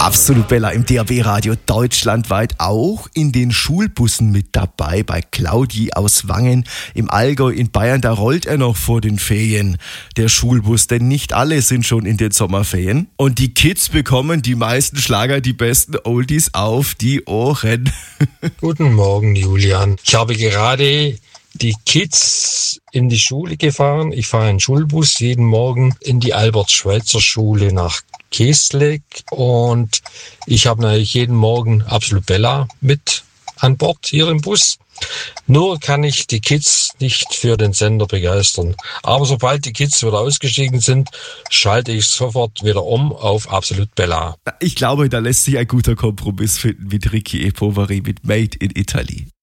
Absolut Bella im DAB-Radio deutschlandweit, auch in den Schulbussen mit dabei. Bei Claudi aus Wangen im Allgäu in Bayern, da rollt er noch vor den Ferien, der Schulbus, denn nicht alle sind schon in den Sommerferien. Und die Kids bekommen die meisten Schlager, die besten Oldies auf die Ohren. Guten Morgen, Julian. Ich habe gerade die Kids in die Schule gefahren. Ich fahre einen Schulbus jeden Morgen in die Albert-Schweitzer-Schule nach Keßleck und ich habe natürlich jeden Morgen Absolut Bella mit an Bord hier im Bus. Nur kann ich die Kids nicht für den Sender begeistern. Aber sobald die Kids wieder ausgestiegen sind, schalte ich sofort wieder um auf Absolut Bella. Ich glaube, da lässt sich ein guter Kompromiss finden mit Ricky E. Poveri mit Made in Italy.